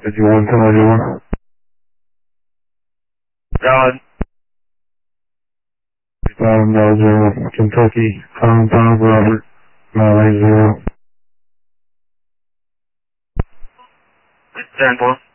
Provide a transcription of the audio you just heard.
51, Valid. Belgium, Kentucky, Bob, Robert, Mile 80. 10-4.